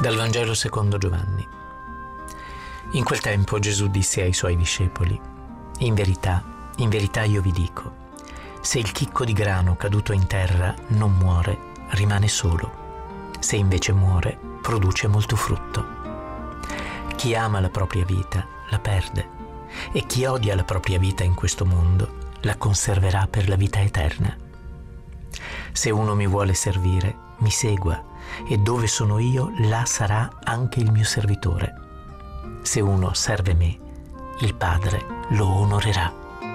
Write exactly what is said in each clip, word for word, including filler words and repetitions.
Dal Vangelo secondo Giovanni. In quel tempo Gesù disse ai suoi discepoli: In verità, in verità io vi dico, se il chicco di grano caduto in terra non muore, rimane solo. Se invece muore, produce molto frutto. Chi ama la propria vita la perde, e chi odia la propria vita in questo mondo la conserverà per la vita eterna. Se uno mi vuole servire, mi segua, e dove sono io, là sarà anche il mio servitore. Se uno serve me, il Padre lo onorerà.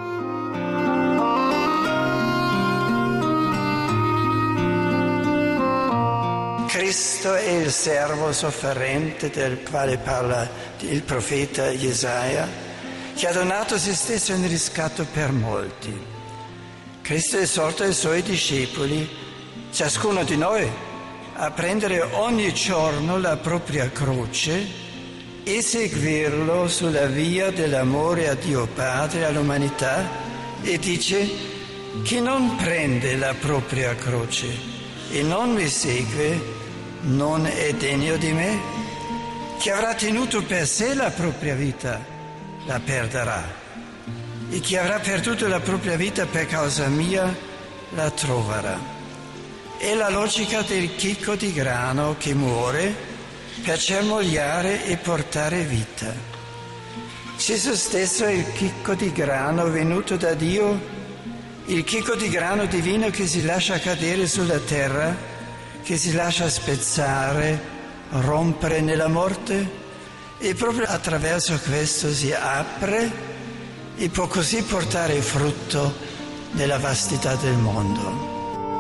Cristo è il servo sofferente del quale parla il profeta Jesaia, che ha donato se stesso in riscatto per molti. Cristo esorta i suoi discepoli, ciascuno di noi, a prendere ogni giorno la propria croce e seguirlo sulla via dell'amore a Dio Padre e all'umanità, e dice: chi non prende la propria croce e non mi segue non è degno di me. Chi avrà tenuto per sé la propria vita la perderà, e chi avrà perduto la propria vita per causa mia la troverà. È la logica del chicco di grano che muore per germogliare e portare vita. Gesù stesso è il chicco di grano venuto da Dio, il chicco di grano divino che si lascia cadere sulla terra, che si lascia spezzare, rompere nella morte, e proprio attraverso questo si apre e può così portare frutto nella vastità del mondo.